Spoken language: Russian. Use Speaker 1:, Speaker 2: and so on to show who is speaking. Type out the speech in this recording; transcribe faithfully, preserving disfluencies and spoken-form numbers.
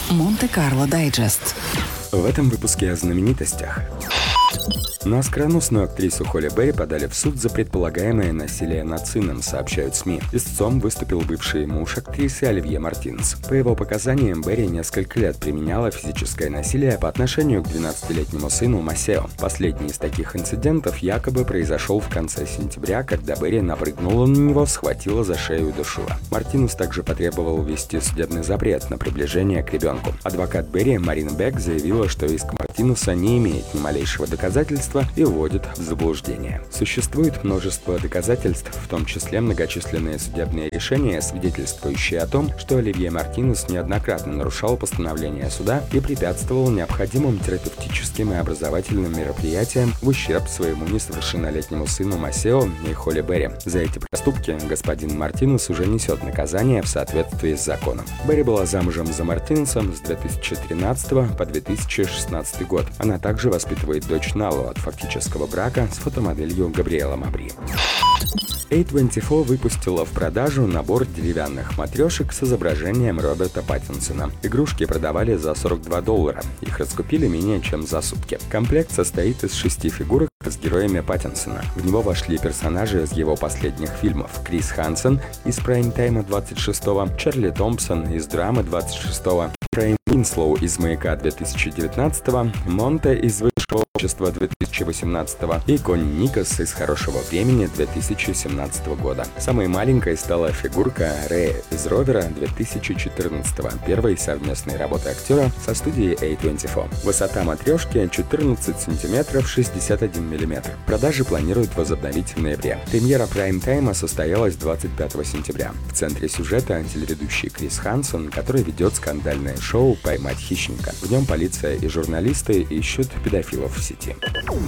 Speaker 1: Монте-Карло Дайджест.
Speaker 2: В этом выпуске о знаменитостях. На оскароносную актрису Холли Берри подали в суд за предполагаемое насилие над сыном, сообщают СМИ. Истцом выступил бывший муж актрисы Оливье Мартинес. По его показаниям, Берри несколько лет применяла физическое насилие по отношению к двенадцатилетнему сыну Масео. Последний из таких инцидентов якобы произошел в конце сентября, когда Берри напрыгнула на него, схватила за шею и душила. Мартинес также потребовал ввести судебный запрет на приближение к ребенку. Адвокат Берри Марин Бек заявила, что иск Мартинеса не имеет ни малейшего доказательства и вводит в заблуждение. Существует множество доказательств, в том числе многочисленные судебные решения, свидетельствующие о том, что Оливье Мартинес неоднократно нарушал постановления суда и препятствовал необходимым терапевтическим и образовательным мероприятиям в ущерб своему несовершеннолетнему сыну Масео и Холли Берри. За эти проступки господин Мартинес уже несет наказание в соответствии с законом. Берри была замужем за Мартинесом с две тысячи тринадцатого по две тысячи шестнадцатый год. Она также воспитывает дочь Налу от фактического брака с фотомоделью Габриэла Мабри. эй двадцать четыре выпустила в продажу набор деревянных матрешек с изображением Роберта Паттинсона. Игрушки продавали за сорок два доллара. Их раскупили менее чем за сутки. Комплект состоит из шести фигурок с героями Паттинсона. В него вошли персонажи из его последних фильмов: Крис Хансен из «Прайм-тайма» двадцать шестого, Чарли Томпсон из «Драмы» двадцать шестого, Райан Уинслоу из «Маяка» две тысячи девятнадцатого, Монте из «Высшего общества» две тысячи восемнадцатого и Конни Никас из «Хорошего времени» две тысячи семнадцатого года. Самой маленькой стала фигурка Рэя из «Ровера» две тысячи четырнадцатого, первой совместной работы актера со студией эй двадцать четыре. Высота матрешки четырнадцать сантиметров шестьдесят один миллиметр. Продажи планируют возобновить в ноябре. Премьера прайм-тайма состоялась двадцать пятого сентября. В центре сюжета телеведущий Крис Хансон, который ведет скандальное шоу «Поймать хищника». В нем полиция и журналисты ищут педофилов в сети.